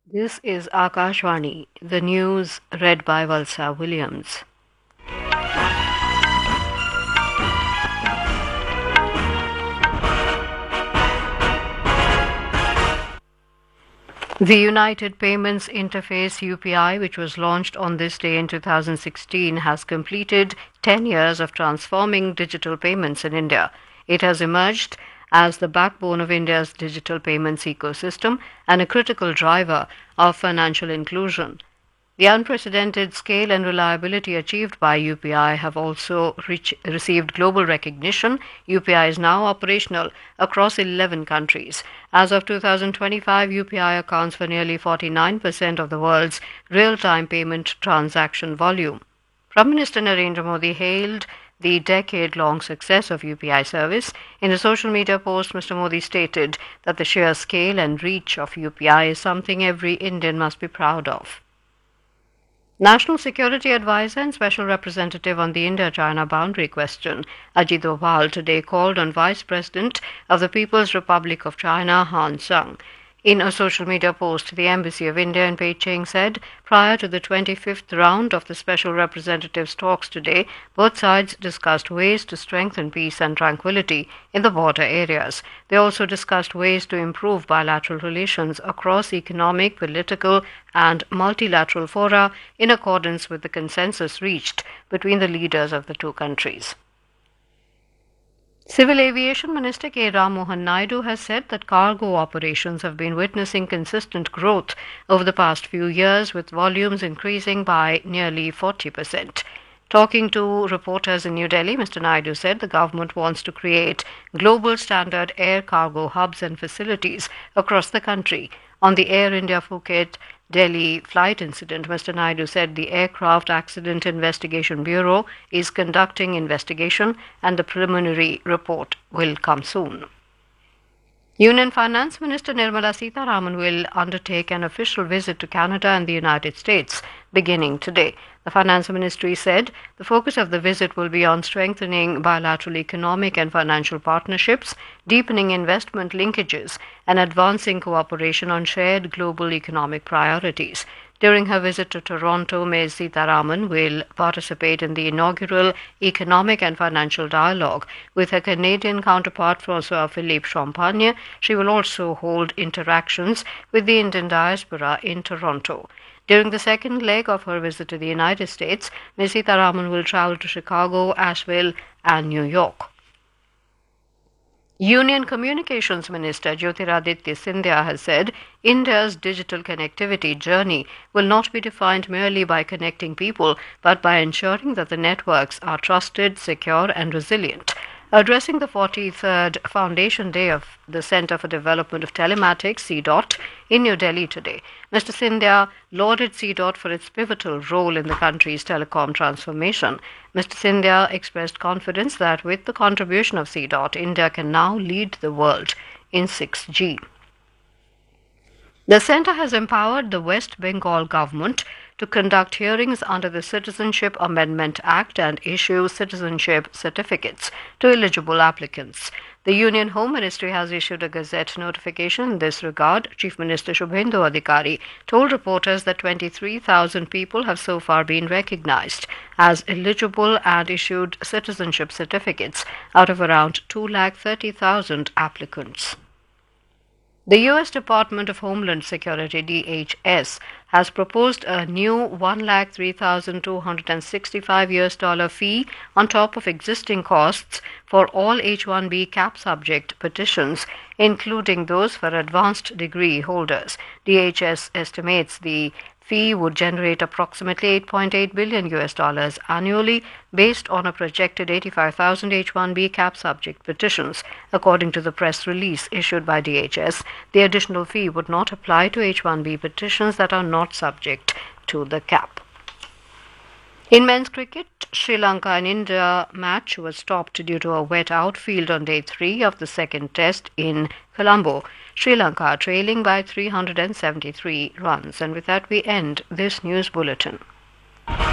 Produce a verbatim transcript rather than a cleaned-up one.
This is Akashvani, the news read by Valsa Williams. The United Payments Interface U P I, which was launched on this day in two thousand sixteen, has completed ten years of transforming digital payments in India. It has emerged as the backbone of India's digital payments ecosystem and a critical driver of financial inclusion. The unprecedented scale and reliability achieved by U P I have also reach, received global recognition. U P I is now operational across eleven countries. As of two thousand twenty-five, U P I accounts for nearly forty-nine percent of the world's real-time payment transaction volume. Prime Minister Narendra Modi hailed the decade-long success of U P I service. In a social media post, Mister Modi stated that the sheer scale and reach of U P I is something every Indian must be proud of. National Security Advisor and Special Representative on the India-China boundary question, Ajit Doval, today called on Vice President of the People's Republic of China, Han Zheng. In a social media post, the Embassy of India in Beijing said prior to the twenty-fifth round of the Special Representatives' talks today, both sides discussed ways to strengthen peace and tranquility in the border areas. They also discussed ways to improve bilateral relations across economic, political, and multilateral fora in accordance with the consensus reached between the leaders of the two countries. Civil Aviation Minister K. Ram Mohan Naidu has said that cargo operations have been witnessing consistent growth over the past few years, with volumes increasing by nearly forty percent. Talking to reporters in New Delhi, Mister Naidu said the government wants to create global standard air cargo hubs and facilities across the country. On the Air India Phuket Delhi flight incident, Mister Naidu said the Aircraft Accident Investigation Bureau is conducting investigation and the preliminary report will come soon. Union Finance Minister Nirmala Sitharaman will undertake an official visit to Canada and the United States beginning today. The Finance Ministry said the focus of the visit will be on strengthening bilateral economic and financial partnerships, deepening investment linkages, and advancing cooperation on shared global economic priorities. During her visit to Toronto, Miz Sitharaman will participate in the inaugural Economic and Financial Dialogue with her Canadian counterpart François-Philippe Champagne. She will also hold interactions with the Indian diaspora in Toronto. During the second leg of her visit to the United States, Miz Sitharaman will travel to Chicago, Asheville, and New York. Union Communications Minister Jyotiraditya Scindia has said India's digital connectivity journey will not be defined merely by connecting people, but by ensuring that the networks are trusted, secure, and resilient. Addressing the forty-third Foundation Day of the Centre for Development of Telematics, C DOT, in New Delhi today, Mister Scindia lauded C DOT for its pivotal role in the country's telecom transformation. Mister Scindia expressed confidence that with the contribution of C DOT, India can now lead the world in six G. The centre has empowered the West Bengal government to conduct hearings under the Citizenship Amendment Act and issue citizenship certificates to eligible applicants. The Union Home Ministry has issued a Gazette notification in this regard. Chief Minister Shubhendu Adhikari told reporters that twenty-three thousand people have so far been recognized as eligible and issued citizenship certificates out of around two lakh thirty thousand applicants. The U S Department of Homeland Security, D H S, has proposed a new one lakh three thousand two hundred sixty-five U S dollar fee on top of existing costs for all H one B cap subject petitions, including those for advanced degree holders. D H S estimates the fee would generate approximately eight point eight billion U S dollars annually based on a projected eighty-five thousand H one B cap subject petitions. According to the press release issued by D H S, the additional fee would not apply to H one B petitions that are not subject to the cap. In men's cricket, Sri Lanka and India match was stopped due to a wet outfield on day three of the second test in Colombo. Sri Lanka trailing by three hundred seventy-three runs. And with that we end this news bulletin.